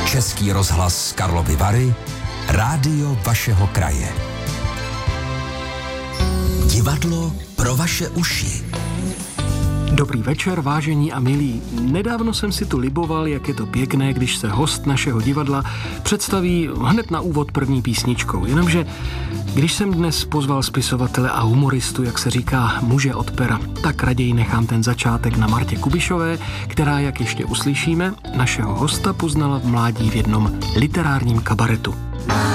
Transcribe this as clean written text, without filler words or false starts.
Český rozhlas Karlovy Vary, rádio vašeho kraje. Divadlo pro vaše uši. Dobrý večer, vážení a milí. Nedávno jsem si tu liboval, jak je to pěkné, když se host našeho divadla představí hned na úvod první písničkou. Jenomže, když jsem dnes pozval spisovatele a humoristu, jak se říká, muže od pera, tak raději nechám ten začátek na Martě Kubišové, která, jak ještě uslyšíme, našeho hosta poznala v mládí v jednom literárním kabaretu.